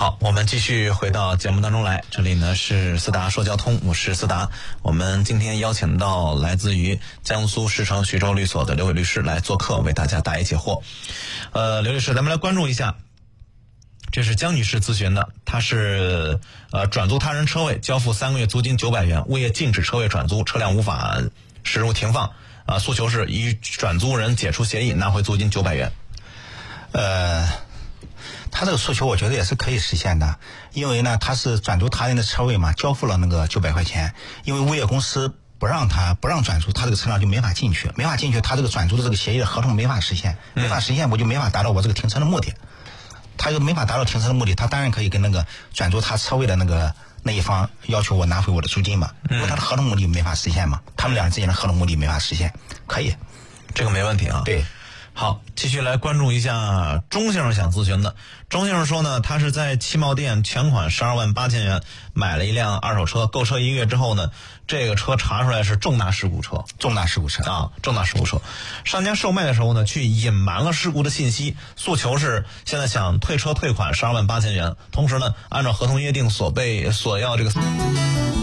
好，我们继续回到节目当中来，这里呢是思达说交通，我是思达。我们今天邀请到来自于江苏石城徐州律所的刘伟律师来做客，为大家答疑解惑。刘律师，咱们来关注一下，这是江女士咨询的，她是转租他人车位，交付3个月租金900元，物业禁止车位转租，车辆无法驶入停放，诉求是与转租人解除协议，拿回租金900元。 他这个诉求我觉得也是可以实现的，因为呢他是转租他人的车位嘛，交付了那个900块钱，因为物业公司不让转租，他这个车辆就没法进去，他这个转租的这个协议的合同没法实现，我就没法达到我这个停车的目的，他就没法达到停车的目的，他当然可以跟那个转租他车位的那一方要求我拿回我的租金嘛，因为他的合同目的没法实现嘛，他们俩之间的合同目的没法实现，可以， 这个没问题啊。 对。 好，继续来关注一下钟先生想咨询的。钟先生说呢，他是在汽贸店全款12万8千元买了一辆二手车，购车1个月之后呢，这个车查出来是重大事故车。商家售卖的时候呢，去隐瞒了事故的信息，诉求是现在想退车退款12万8千元，同时呢，按照合同约定所要这个